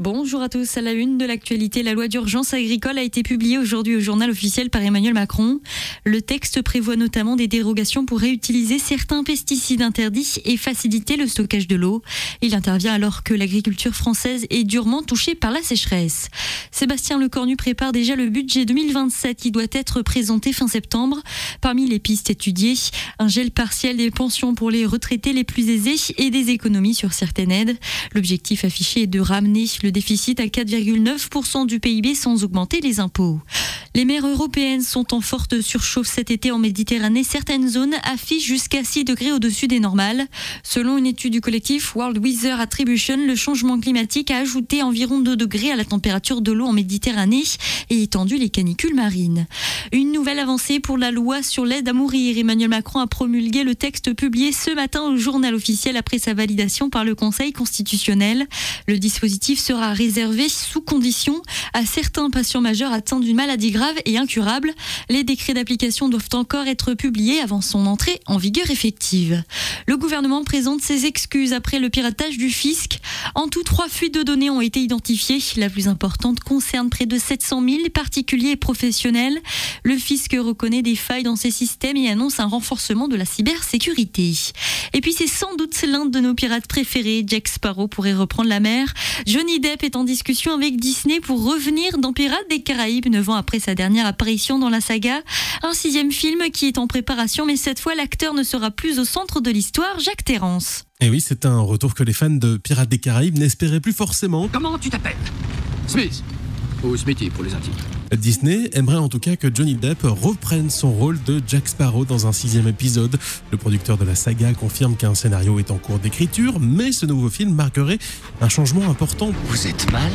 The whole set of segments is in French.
Bonjour à tous. À la une de l'actualité, la loi d'urgence agricole a été publiée aujourd'hui au journal officiel par Emmanuel Macron. Le texte prévoit notamment des dérogations pour réutiliser certains pesticides interdits et faciliter le stockage de l'eau. Il intervient alors que l'agriculture française est durement touchée par la sécheresse. Sébastien Lecornu prépare déjà le budget 2027 qui doit être présenté fin septembre. Parmi les pistes étudiées, un gel partiel des pensions pour les retraités les plus aisés et des économies sur certaines aides. L'objectif affiché est de ramener le déficit à 4,9% du PIB sans augmenter les impôts. Les mers européennes sont en forte surchauffe cet été en Méditerranée. Certaines zones affichent jusqu'à 6 degrés au-dessus des normales. Selon une étude du collectif World Weather Attribution, le changement climatique a ajouté environ 2 degrés à la température de l'eau en Méditerranée et étendu les canicules marines. Une nouvelle avancée pour la loi sur l'aide à mourir. Emmanuel Macron a promulgué le texte publié ce matin au journal officiel après sa validation par le Conseil constitutionnel. Le dispositif sera réservé sous condition à certains patients majeurs atteints d'une maladie grave et incurable. Les décrets d'application doivent encore être publiés avant son entrée en vigueur effective. Le gouvernement présente ses excuses après le piratage du fisc. En tout, 3 fuites de données ont été identifiées. La plus importante concerne près de 700 000 particuliers et professionnels. Le fisc reconnaît des failles dans ces systèmes et annonce un renforcement de la cybersécurité. Et puis c'est sans doute l'un de nos pirates préférés. Jack Sparrow pourrait reprendre la mer. Johnny Depp est en discussion avec Disney pour revenir dans Pirates des Caraïbes 9 ans après sa dernière apparition dans la saga. Un 6e film qui est en préparation, mais cette fois l'acteur ne sera plus au centre de l'histoire, Jacques Terrance. Et oui, c'est un retour que les fans de Pirates des Caraïbes n'espéraient plus forcément. Comment tu t'appelles ? Smith ou Smithy pour les intimes. Disney aimerait en tout cas que Johnny Depp reprenne son rôle de Jack Sparrow dans un 6e épisode. Le producteur de la saga confirme qu'un scénario est en cours d'écriture, mais ce nouveau film marquerait un changement important. Vous êtes malade.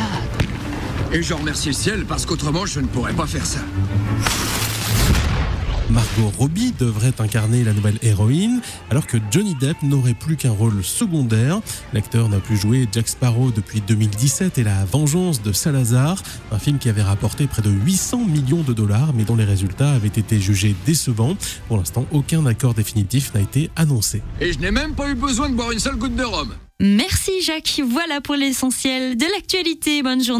Et je remercie le ciel parce qu'autrement je ne pourrais pas faire ça. Margot Robbie devrait incarner la nouvelle héroïne, alors que Johnny Depp n'aurait plus qu'un rôle secondaire. L'acteur n'a plus joué Jack Sparrow depuis 2017 et La Vengeance de Salazar, un film qui avait rapporté près de 800 millions de dollars, mais dont les résultats avaient été jugés décevants. Pour l'instant, aucun accord définitif n'a été annoncé. Et je n'ai même pas eu besoin de boire une seule goutte de rhum. Merci Jacques. Voilà pour l'essentiel de l'actualité. Bonne journée.